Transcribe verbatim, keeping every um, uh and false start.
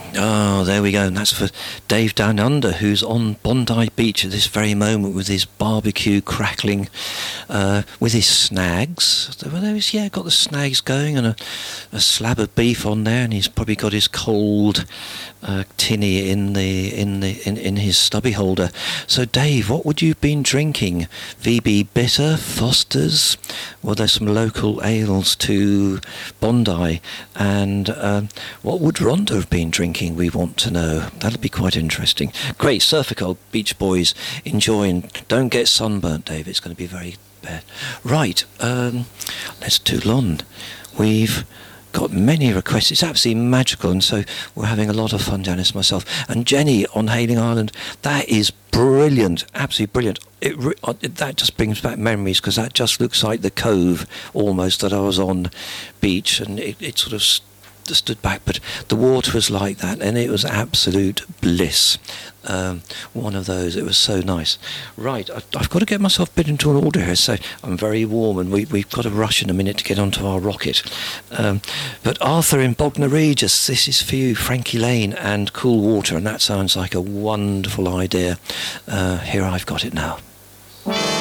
Oh, there we go. And that's for Dave Down Under, who's on Bondi Beach at this very moment with his barbecue crackling, uh, with his snags. Well, there is, yeah, got the snags going and a, a slab of beef on there, and he's probably got his cold uh, tinny in the in the in, in his stubby holder. So, Dave, what would you have been drinking? V B Bitter, Foster's. Well, there's some local ales to Bondi, and um, what would Rhonda have been drinking? We want to know. That'll be quite interesting. Great, Surfical Beach Boys, enjoying. Don't get sunburnt, Dave. It's going to be very bad. Right, um, let's do on. We've got many requests. It's absolutely magical, and so we're having a lot of fun, Janice, myself, and Jenny on Hailing Island. That is brilliant, absolutely brilliant. It, it that just brings back memories, because that just looks like the cove almost that I was on beach, and it, it sort of st- stood back, but the water was like that, and it was absolute bliss. Um, one of those. It was so nice. Right, I, I've got to get myself bit into an order here, so I'm very warm, and we, we've got to rush in a minute to get onto our rocket. Um, but Arthur in Bognor Regis, this is for you, Frankie Lane and Cool Water, and that sounds like a wonderful idea. Uh, here, I've got it now.